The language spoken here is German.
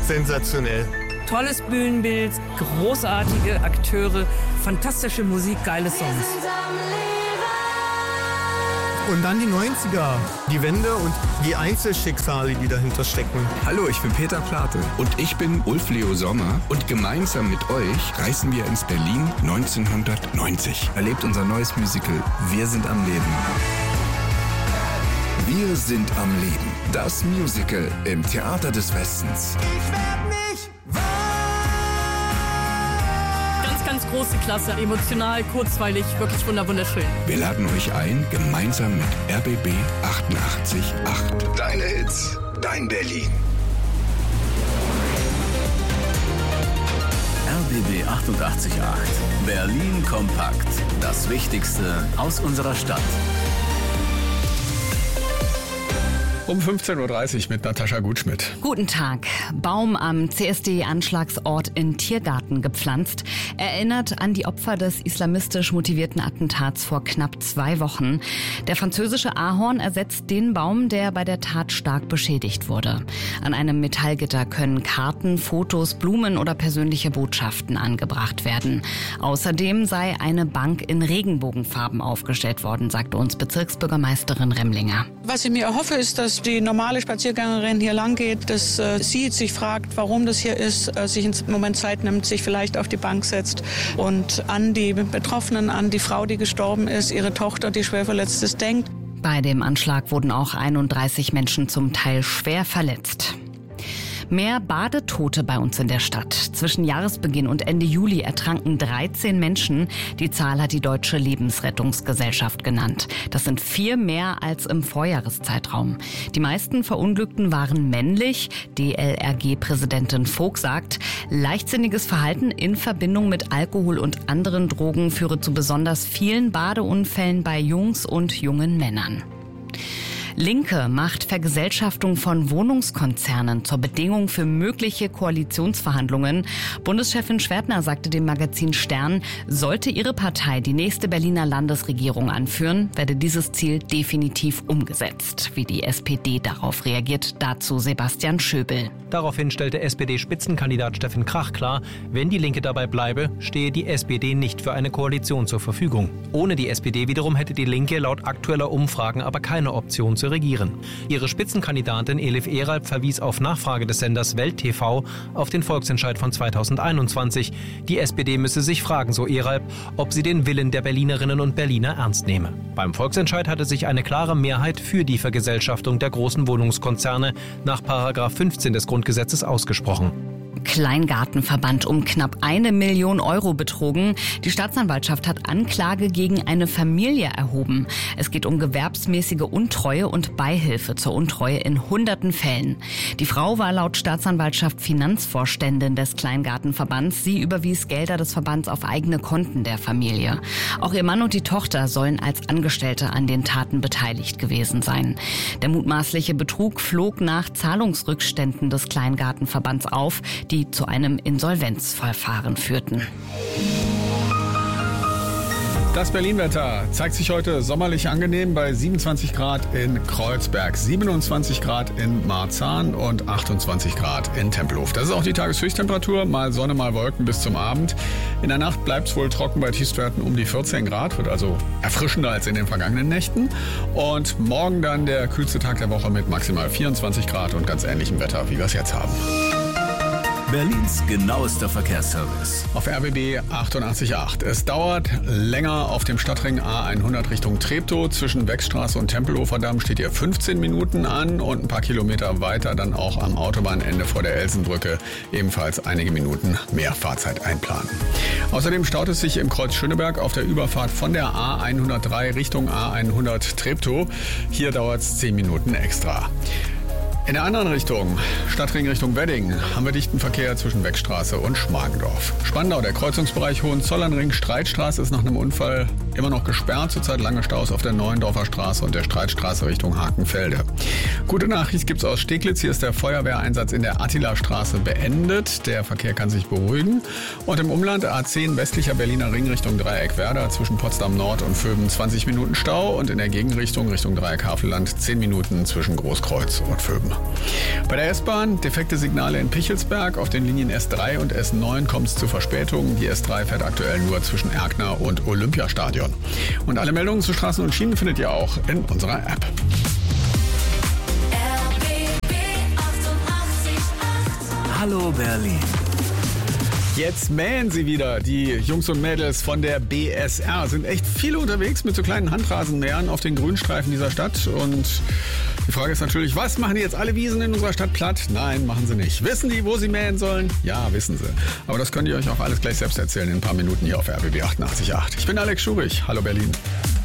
sensationell. Tolles Bühnenbild, großartige Akteure, fantastische Musik, geile Songs. Und dann die 90er, die Wende und die Einzelschicksale, die dahinter stecken. Hallo, ich bin Peter Plate. Und ich bin Ulf Leo Sommer. Und gemeinsam mit euch reisen wir ins Berlin 1990. Erlebt unser neues Musical Wir sind am Leben. Wir sind am Leben. Das Musical im Theater des Westens. Ich werd nicht wahr. Ganz große Klasse, emotional, kurzweilig, wirklich wunderschön. Wir laden euch ein, gemeinsam mit RBB 88.8. Deine Hits, dein Berlin. RBB 88.8. Berlin kompakt. Das Wichtigste aus unserer Stadt. Um 15.30 Uhr mit Natascha Gutschmidt. Guten Tag. Baum am CSD-Anschlagsort in Tiergarten gepflanzt. Erinnert an die Opfer des islamistisch motivierten Attentats vor knapp 2 Wochen. Der französische Ahorn ersetzt den Baum, der bei der Tat stark beschädigt wurde. An einem Metallgitter können Karten, Fotos, Blumen oder persönliche Botschaften angebracht werden. Außerdem sei eine Bank in Regenbogenfarben aufgestellt worden, sagte uns Bezirksbürgermeisterin Remlinger. Was ich mir erhoffe, ist, dass die normale Spaziergängerin hier lang geht, dass sie sich fragt, warum das hier ist, sich einen Moment Zeit nimmt, sich vielleicht auf die Bank setzt und an die Betroffenen, an die Frau, die gestorben ist, ihre Tochter, die schwer verletzt ist, denkt. Bei dem Anschlag wurden auch 31 Menschen zum Teil schwer verletzt. Mehr Badetote bei uns in der Stadt. Zwischen Jahresbeginn und Ende Juli ertranken 13 Menschen. Die Zahl hat die Deutsche Lebensrettungsgesellschaft genannt. Das sind 4 mehr als im Vorjahreszeitraum. Die meisten Verunglückten waren männlich. DLRG-Präsidentin Vogt sagt, leichtsinniges Verhalten in Verbindung mit Alkohol und anderen Drogen führe zu besonders vielen Badeunfällen bei Jungs und jungen Männern. Linke macht Vergesellschaftung von Wohnungskonzernen zur Bedingung für mögliche Koalitionsverhandlungen. Bundeschefin Schwertner sagte dem Magazin Stern, sollte ihre Partei die nächste Berliner Landesregierung anführen, werde dieses Ziel definitiv umgesetzt. Wie die SPD darauf reagiert, dazu Sebastian Schöbel. Daraufhin stellte SPD-Spitzenkandidat Steffen Krach klar, wenn die Linke dabei bleibe, stehe die SPD nicht für eine Koalition zur Verfügung. Ohne die SPD wiederum hätte die Linke laut aktueller Umfragen aber keine Option zu regieren. Ihre Spitzenkandidatin Elif Eralp verwies auf Nachfrage des Senders Welt TV auf den Volksentscheid von 2021. Die SPD müsse sich fragen, so Eralp, ob sie den Willen der Berlinerinnen und Berliner ernst nehme. Beim Volksentscheid hatte sich eine klare Mehrheit für die Vergesellschaftung der großen Wohnungskonzerne nach § 15 des Grundgesetzes ausgesprochen. Kleingartenverband um knapp 1 Million Euro betrogen. Die Staatsanwaltschaft hat Anklage gegen eine Familie erhoben. Es geht um gewerbsmäßige Untreue und Beihilfe zur Untreue in hunderten Fällen. Die Frau war laut Staatsanwaltschaft Finanzvorständin des Kleingartenverbands. Sie überwies Gelder des Verbands auf eigene Konten der Familie. Auch ihr Mann und die Tochter sollen als Angestellte an den Taten beteiligt gewesen sein. Der mutmaßliche Betrug flog nach Zahlungsrückständen des Kleingartenverbands auf, die zu einem Insolvenzverfahren führten. Das Berlin-Wetter zeigt sich heute sommerlich angenehm bei 27 Grad in Kreuzberg, 27 Grad in Marzahn und 28 Grad in Tempelhof. Das ist auch die Tageshöchsttemperatur, mal Sonne, mal Wolken bis zum Abend. In der Nacht bleibt es wohl trocken bei Tiefstwerten um die 14 Grad, wird also erfrischender als in den vergangenen Nächten. Und morgen dann der kühlste Tag der Woche mit maximal 24 Grad und ganz ähnlichem Wetter, wie wir es jetzt haben. Berlins genauester Verkehrsservice. Auf RBB 88.8. Es dauert länger auf dem Stadtring A100 Richtung Treptow. Zwischen Wechstraße und Tempelhofer Damm steht hier 15 Minuten an und ein paar Kilometer weiter dann auch am Autobahnende vor der Elsenbrücke ebenfalls einige Minuten mehr Fahrzeit einplanen. Außerdem staut es sich im Kreuz Schöneberg auf der Überfahrt von der A103 Richtung A100 Treptow. Hier dauert es 10 Minuten extra. In der anderen Richtung, Stadtring Richtung Wedding, haben wir dichten Verkehr zwischen Wechstraße und Schmargendorf. Spandau, der Kreuzungsbereich Hohenzollernring, Streitstraße ist nach einem Unfall immer noch gesperrt. Zurzeit lange Staus auf der Neuendorfer Straße und der Streitstraße Richtung Hakenfelde. Gute Nachricht gibt's aus Steglitz. Hier ist der Feuerwehreinsatz in der Attilastraße beendet. Der Verkehr kann sich beruhigen. Und im Umland A10 westlicher Berliner Ring Richtung Dreieck-Werder zwischen Potsdam Nord und Vöben 20 Minuten Stau und in der Gegenrichtung Richtung Dreieck Havelland 10 Minuten zwischen Großkreuz und Vöben. Bei der S-Bahn defekte Signale in Pichelsberg. Auf den Linien S3 und S9 kommt es zu Verspätungen. Die S3 fährt aktuell nur zwischen Erkner und Olympiastadion. Und alle Meldungen zu Straßen und Schienen findet ihr auch in unserer App. Hallo Berlin. Jetzt mähen sie wieder. Die Jungs und Mädels von der BSR sind echt viele unterwegs mit so kleinen Handrasenmähern auf den Grünstreifen dieser Stadt. Und die Frage ist natürlich, was machen die jetzt alle Wiesen in unserer Stadt platt? Nein, machen sie nicht. Wissen die, wo sie mähen sollen? Ja, wissen sie. Aber das könnt ihr euch auch alles gleich selbst erzählen in ein paar Minuten hier auf RBB 88.8. Ich bin Alex Schurich. Hallo Berlin.